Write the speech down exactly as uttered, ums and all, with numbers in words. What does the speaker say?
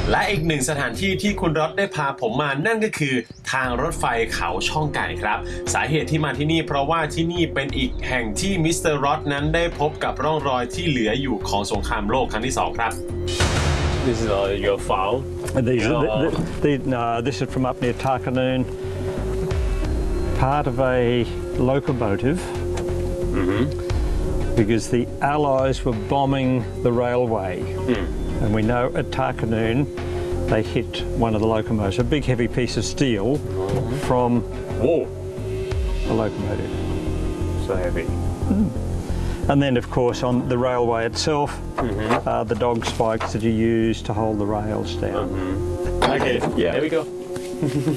และอีกหนึ่งสถานที่ที่คุณรถได้พาผมมานั่นก็คือทางรถไฟเขาช่องไก่ครับสาเหตุที่มาที่นี่เพราะว่าที่นี่เป็นอีกแห่งที่มิสเตอร์รอดนั้นได้พบกับร่องรอยที่เหลืออยู่ของสงครามโลกครั้งที่สองครับ This is uh, your file. These, Oh. the, the, the, uh, this is from up near Tarkanoon, part of a locomotive, Mm-hmm. because the Allies were bombing the railway. Mm. And we know at Tarkanoon they hit one of the locomotives, a big heavy piece of steel Mm-hmm. from Whoa, a locomotive. so heavy. And then, of course, on the railway itself, Mm-hmm. uh, the dog spikes that you use to hold the rails down. Mm-hmm. Okay, Yeah. there we go.